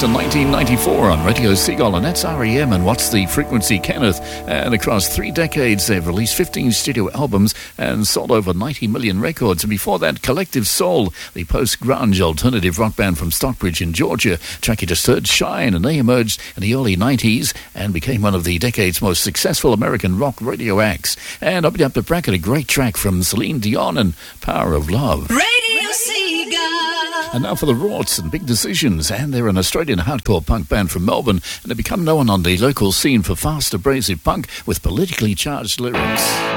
in 1994 on Radio Seagull, and that's R.E.M. and What's the Frequency, Kenneth. And across 3 decades, they've released 15 studio albums and sold over 90 million records. And before that, Collective Soul, the post-grunge alternative rock band from Stockbridge in Georgia. Track you just heard, Shine, and they emerged in the early 90s and became one of the decade's most successful American rock radio acts. And opening up the bracket, a great track from Celine Dion and Power of Love. Radio Seagull. And now for the Rorts and Big Decisions, and they're an Australian hardcore punk band from Melbourne, and they become known on the local scene for fast, abrasive punk with politically charged lyrics.